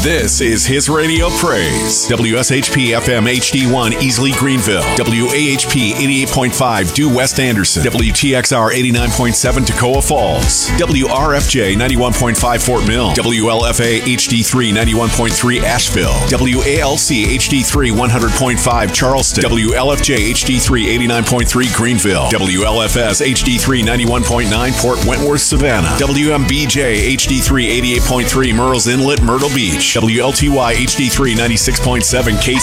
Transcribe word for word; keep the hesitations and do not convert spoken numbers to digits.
This is His Radio Praise. W S H P F M H D one Easley Greenville. W A H P eighty-eight point five Due West Anderson. W T X R eighty-nine point seven Toccoa Falls. W R F J ninety-one point five Fort Mill. W L F A H D three ninety-one point three Asheville. W A L C H D three one hundred point five Charleston. W L F J H D three eighty-nine point three Greenville. W L F S H D three ninety-one point nine Port Wentworth Savannah. W M B J H D three eighty-eight point three Murrells Inlet Myrtle Beach. W L T Y H D three ninety-six point seven K